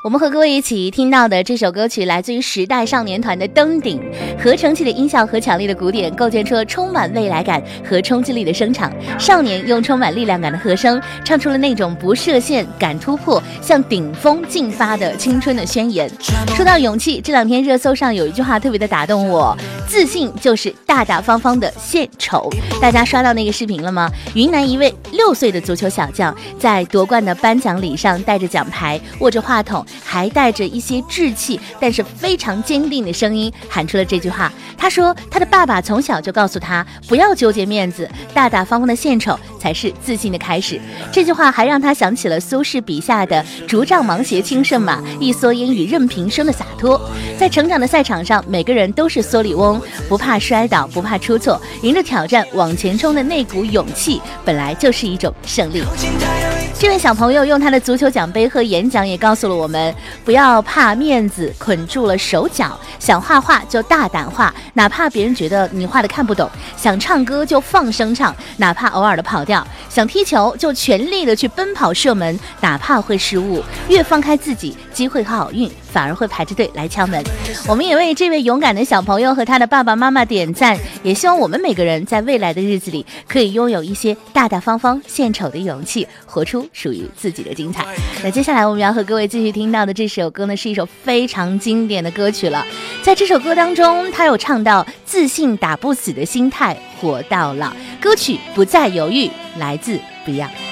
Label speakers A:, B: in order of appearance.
A: 我们和各位一起听到的这首歌曲来自于时代少年团的《登顶》，合成器的音效和强烈的鼓点构建出了充满未来感和冲击力的声场。少年用充满力量感的和声唱出了那种不设限、敢突破、向顶峰进发的青春的宣言。说到勇气，这两天热搜上有一句话特别的打动我：自信就是大大方方的献丑。大家刷到那个视频了吗？云南一位6岁的足球小将在夺冠的颁奖礼上带着奖牌，握着话筒，还带着一些稚气但是非常坚定的声音喊出了这句话。他说他的爸爸从小就告诉他，不要纠结面子，大大方方的献丑才是自信的开始。这句话还让他想起了苏轼笔下的竹杖芒鞋轻胜马，一蓑烟雨任平生的洒脱。在成长的赛场上，每个人都是蓑笠翁，不怕摔倒，不怕出错，迎着挑战往前冲的那股勇气本来就是一种胜利。这位小朋友用他的足球奖杯和演讲也告诉了我们，不要怕面子捆住了手脚，想画画就大胆画，哪怕别人觉得你画的看不懂；想唱歌就放声唱，哪怕偶尔的跑调；想踢球就全力的去奔跑射门，哪怕会失误。越放开自己，机会和好运反而会排着队来敲门。我们也为这位勇敢的小朋友和他的爸爸妈妈点赞，也希望我们每个人在未来的日子里可以拥有一些大大方方献丑的勇气，活出属于自己的精彩。那接下来我们要和各位继续听到的这首歌呢，是一首非常经典的歌曲了。在这首歌当中，他有唱到自信打不死的心态，活到老。歌曲不再犹豫，来自 Beyond。